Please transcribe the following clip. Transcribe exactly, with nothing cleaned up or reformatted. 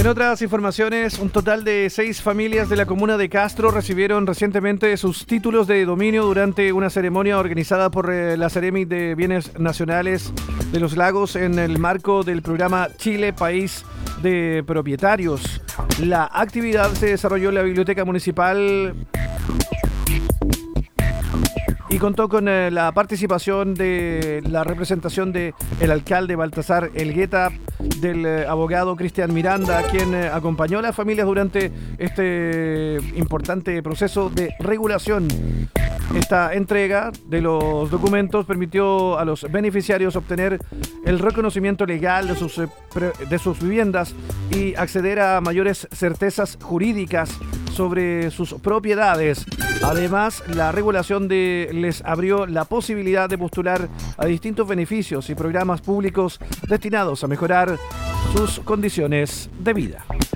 En otras informaciones, un total de seis familias de la comuna de Castro recibieron recientemente sus títulos de dominio durante una ceremonia organizada por eh, la Seremi de Bienes Nacionales de los Lagos en el marco del programa Chile País de Propietarios. La actividad se desarrolló en la Biblioteca Municipal y contó con eh, la participación de la representación de el alcalde Baltasar Elgueta, del eh, abogado Cristian Miranda, quien eh, acompañó a las familias durante este importante proceso de regulación. Esta entrega de los documentos permitió a los beneficiarios obtener el reconocimiento legal de sus, eh, pre, de sus viviendas y acceder a mayores certezas jurídicas sobre sus propiedades. Además, la regulación de, les abrió la posibilidad de postular a distintos beneficios y programas públicos destinados a mejorar sus condiciones de vida.